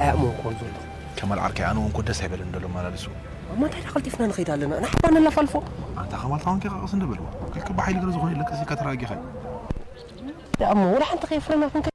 أأمو كون زول كمال عركي أنا ومكنت سهبل ندلو ما لسه ما تعرف قلت فينا نخيد لنا أنا حبنا لا فلفو أنت خمال طعم كي قصن دبلو كل كبا حيل غرز غني لك سي كتراجي خي يا أمو ولا حنت خيف لنا كنك